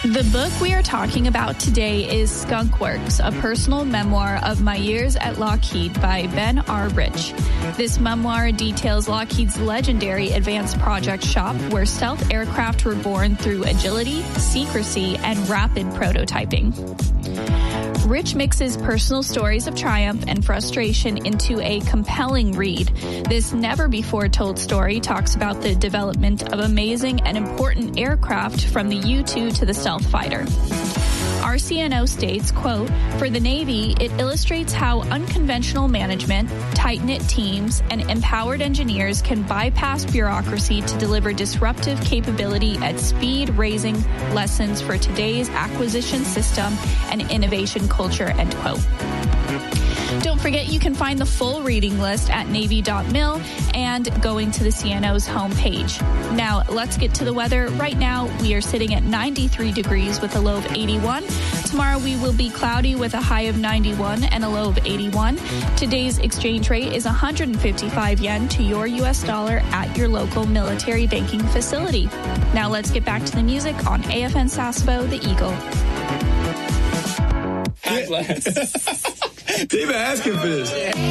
The book we are talking about today is Skunk Works, a personal memoir of my years at Lockheed by Ben R. Rich. This memoir details Lockheed's legendary advanced project shop where stealth aircraft were born through agility, secrecy, and rapid prototyping. Rich mixes personal stories of triumph and frustration into a compelling read. This never-before-told story talks about the development of amazing and important aircraft from the U-2 to the stealth fighter. RCNO states, quote, "For the Navy, it illustrates how unconventional management, tight-knit teams, and empowered engineers can bypass bureaucracy to deliver disruptive capability at speed, raising lessons for today's acquisition system and innovation culture," end quote. Don't forget you can find the full reading list at Navy.mil and going to the CNO's homepage. Now, let's get to the weather. Right now, we are sitting at 93 degrees with a low of 81. Tomorrow, we will be cloudy with a high of 91 and a low of 81. Today's exchange rate is 155 yen to your U.S. dollar at your local military banking facility. Now, let's get back to the music on AFN Sasebo, The Eagle. They've been asking for this.